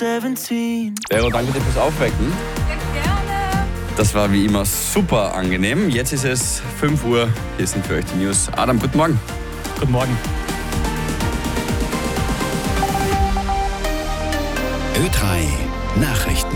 Vero, danke dir fürs Aufwecken. Das war wie immer super angenehm. Jetzt ist es 5 Uhr. Hier sind für euch die News. Adam, guten Morgen. Guten Morgen. Ö3 Nachrichten.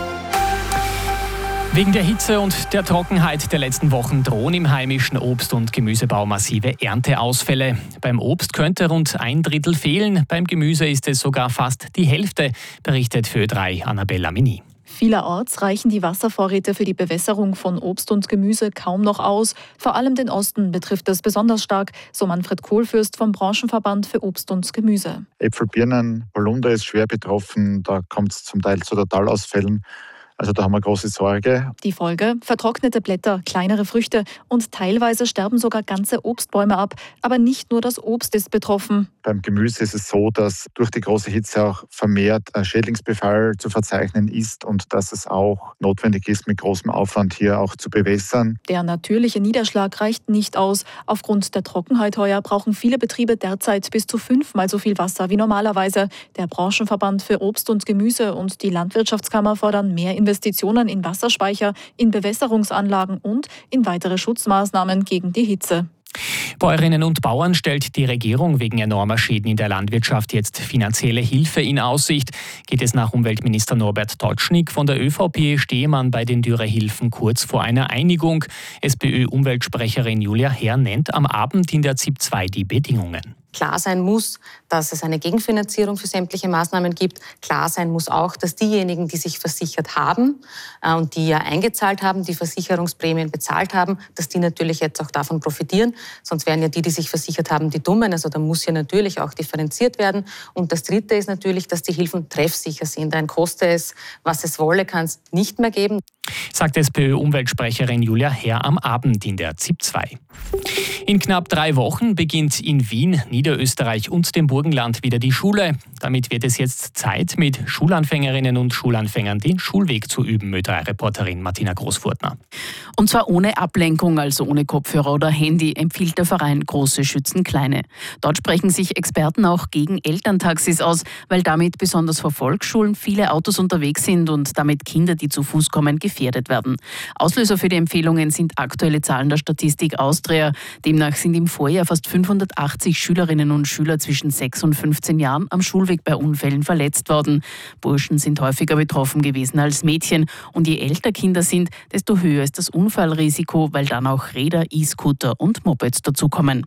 Wegen der Hitze und der Trockenheit der letzten Wochen drohen im heimischen Obst- und Gemüsebau massive Ernteausfälle. Beim Obst könnte rund 1/3 fehlen, beim Gemüse ist es sogar fast die Hälfte, berichtet für Ö3 Annabella Mini. Vielerorts reichen die Wasservorräte für die Bewässerung von Obst und Gemüse kaum noch aus. Vor allem den Osten betrifft es besonders stark, so Manfred Kohlfürst vom Branchenverband für Obst und Gemüse. Äpfel, Birnen, Holunder ist schwer betroffen, da kommt es zum Teil zu Totalausfällen. Also da haben wir große Sorge. Die Folge? Vertrocknete Blätter, kleinere Früchte und teilweise sterben sogar ganze Obstbäume ab. Aber nicht nur das Obst ist betroffen. Beim Gemüse ist es so, dass durch die große Hitze auch vermehrt Schädlingsbefall zu verzeichnen ist und dass es auch notwendig ist, mit großem Aufwand hier auch zu bewässern. Der natürliche Niederschlag reicht nicht aus. Aufgrund der Trockenheit heuer brauchen viele Betriebe derzeit bis zu 5-mal so viel Wasser wie normalerweise. Der Branchenverband für Obst und Gemüse und die Landwirtschaftskammer fordern mehr Investitionen in Wasserspeicher, in Bewässerungsanlagen und in weitere Schutzmaßnahmen gegen die Hitze. Bäuerinnen und Bauern stellt die Regierung wegen enormer Schäden in der Landwirtschaft jetzt finanzielle Hilfe in Aussicht. Geht es nach Umweltminister Norbert Totschnig von der ÖVP, stehe man bei den Dürrehilfen kurz vor einer Einigung. SPÖ-Umweltsprecherin Julia Herr nennt am Abend in der ZIP 2 die Bedingungen. Klar sein muss, dass es eine Gegenfinanzierung für sämtliche Maßnahmen gibt. Klar sein muss auch, dass diejenigen, die sich versichert haben und die ja eingezahlt haben, die Versicherungsprämien bezahlt haben, dass die natürlich jetzt auch davon profitieren. Sonst wären ja die sich versichert haben, die Dummen. Also da muss ja natürlich auch differenziert werden. Und das Dritte ist natürlich, dass die Hilfen treffsicher sind. Ein koste es, was es wolle, kann es nicht mehr geben. Sagt SPÖ-Umweltsprecherin Julia Herr am Abend in der ZIP 2. In knapp 3 Wochen beginnt in Wien, Niederösterreich und dem Burgenland wieder die Schule. Damit wird es jetzt Zeit, mit Schulanfängerinnen und Schulanfängern den Schulweg zu üben, Ö3-Reporterin Martina Großfurtner. Und zwar ohne Ablenkung, also ohne Kopfhörer oder Handy, empfiehlt der Verein Große schützen Kleine. Dort sprechen sich Experten auch gegen Elterntaxis aus, weil damit besonders vor Volksschulen viele Autos unterwegs sind und damit Kinder, die zu Fuß kommen, gefährdet werden. Auslöser für die Empfehlungen sind aktuelle Zahlen der Statistik Austria. Demnach sind im Vorjahr fast 580 Schülerinnen und Schüler zwischen 6 und 15 Jahren am Schulweg bei Unfällen verletzt worden. Burschen sind häufiger betroffen gewesen als Mädchen. Und je älter Kinder sind, desto höher ist das Unfallrisiko, weil dann auch Räder, E-Scooter und Mopeds dazukommen.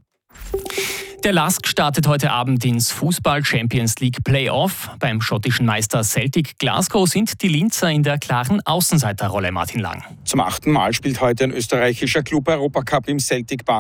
Der LASK startet heute Abend ins Fußball-Champions League Playoff. Beim schottischen Meister Celtic Glasgow sind die Linzer in der klaren Außenseiterrolle, Martin Lang. Zum 8. Mal spielt heute ein österreichischer Club Europacup im Celtic Park.